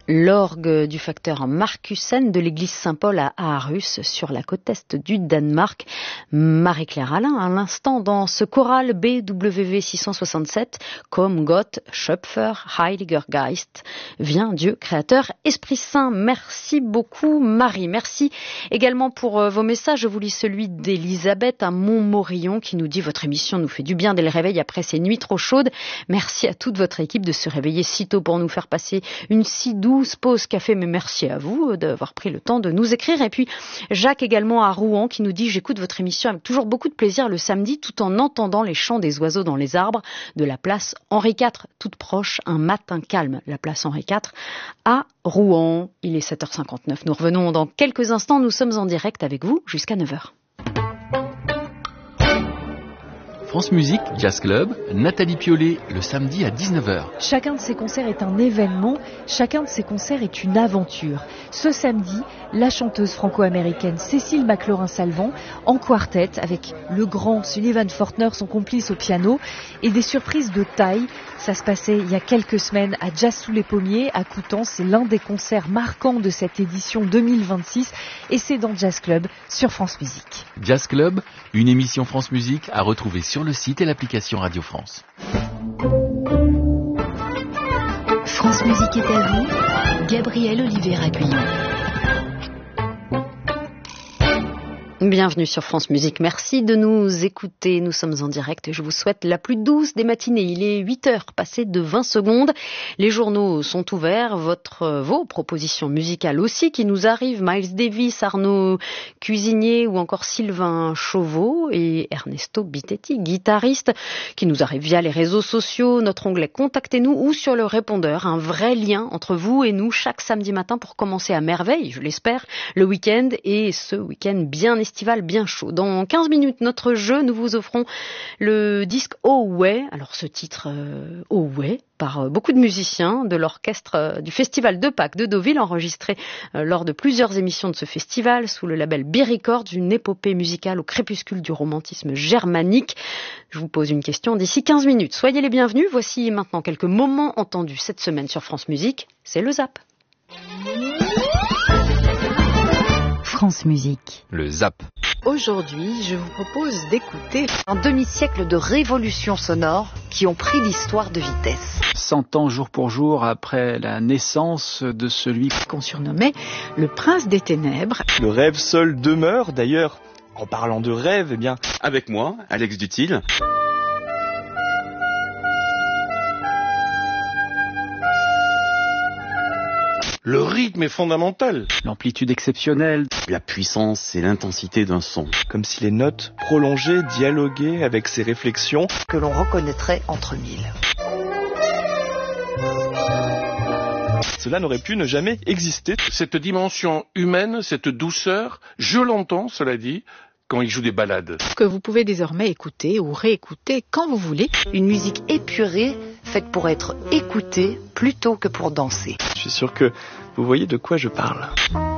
L'orgue du facteur Marcussen de l'église Saint-Paul à Aarhus, sur la côte est du Danemark. Marie-Claire Alain, à l'instant, dans ce choral BWV 667, Komm Gott, Schöpfer, Heiliger Geist, vient Dieu, Créateur, Esprit Saint. Merci beaucoup Marie. Merci également pour vos messages. Je vous lis celui d'Elisabeth à Montmorillon qui nous dit: votre émission nous fait du bien dès le réveil après ces nuits trop chaudes. Merci à toute votre équipe de se réveiller si tôt pour nous faire passer une si douce pause café, mais merci à vous d'avoir pris le temps de nous écrire. Et puis Jacques également à Rouen qui nous dit: j'écoute votre émission avec toujours beaucoup de plaisir le samedi tout en entendant les chants des oiseaux dans les arbres de la place Henri IV, toute proche, un matin calme, la place Henri IV à Rouen. Il est 7h59. Nous revenons dans quelques instants. Nous sommes en direct avec vous jusqu'à 9h. France Musique, Jazz Club, Nathalie Piolet, le samedi à 19h. Chacun de ces concerts est un événement, chacun de ces concerts est une aventure. Ce samedi, la chanteuse franco-américaine Cécile McLaurin-Salvant en quartet avec le grand Sullivan Fortner, son complice au piano, et des surprises de taille. Ça se passait il y a quelques semaines à Jazz sous les pommiers à Coutances. C'est l'un des concerts marquants de cette édition 2026 et c'est dans Jazz Club sur France Musique. Jazz Club, une émission France Musique à retrouver sur le site et l'application Radio France. France Musique est à vous, Gabriel Olivier-Aguillon. Bienvenue sur France Musique, merci de nous écouter, nous sommes en direct et je vous souhaite la plus douce des matinées. Il est 8h passé de 20 secondes, les journaux sont ouverts, vos propositions musicales aussi qui nous arrivent, Miles Davis, Arnaud Cuisinier ou encore Sylvain Chauveau et Ernesto Bitetti, guitariste, qui nous arrivent via les réseaux sociaux, notre onglet Contactez-nous ou sur le répondeur, un vrai lien entre vous et nous chaque samedi matin pour commencer à merveille, je l'espère, le week-end et ce week-end bien estival, bien chaud. Dans 15 minutes, notre jeu, nous vous offrons le disque Oh Ouais. Alors ce titre Oh Ouais, par beaucoup de musiciens de l'orchestre du Festival de Pâques de Deauville, enregistré lors de plusieurs émissions de ce festival sous le label B-Records, une épopée musicale au crépuscule du romantisme germanique. Je vous pose une question d'ici 15 minutes. Soyez les bienvenus. Voici maintenant quelques moments entendus cette semaine sur France Musique. C'est le Zap. France Musique. Le Zap. Aujourd'hui, je vous propose d'écouter un demi-siècle de révolutions sonores qui ont pris l'histoire de vitesse. 100 ans jour pour jour après la naissance de celui qu'on surnommait le prince des ténèbres. Le rêve seul demeure, d'ailleurs, en parlant de rêve, eh bien... Avec moi, Alex Dutil. Le rythme est fondamental. L'amplitude exceptionnelle. La puissance et l'intensité d'un son. Comme si les notes prolongeaient, dialoguaient avec ses réflexions. Que l'on reconnaîtrait entre mille. Cela n'aurait pu ne jamais exister. Cette dimension humaine, cette douceur, je l'entends, cela dit, quand il joue des ballades. Que vous pouvez désormais écouter ou réécouter quand vous voulez. Une musique épurée, faite pour être écoutée plutôt que pour danser. Je suis sûr que vous voyez de quoi je parle.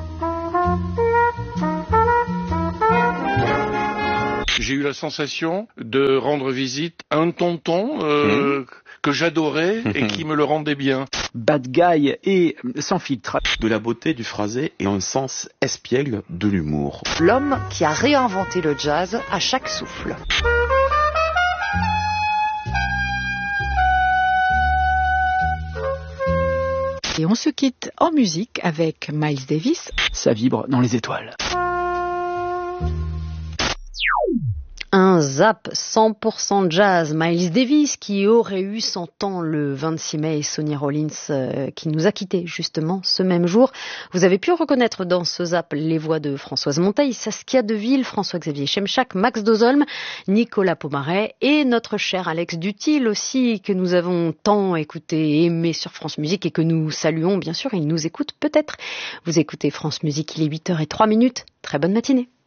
J'ai eu la sensation de rendre visite à un tonton que j'adorais et qui me le rendait bien. Bad guy et sans filtre. De la beauté du phrasé et un sens espiègle de l'humour. L'homme qui a réinventé le jazz à chaque souffle. Et on se quitte en musique avec Miles Davis. Ça vibre dans les étoiles. Un Zap 100% jazz, Miles Davis qui aurait eu 100 ans le 26 mai et Sonny Rollins qui nous a quittés justement ce même jour. Vous avez pu reconnaître dans ce Zap les voix de Françoise Monteil, Saskia Deville, François-Xavier Chemchak, Max Dozolm, Nicolas Pomaret et notre cher Alex Dutil aussi que nous avons tant écouté et aimé sur France Musique et que nous saluons bien sûr, il nous écoute peut-être. Vous écoutez France Musique, il est 8h03. Très bonne matinée.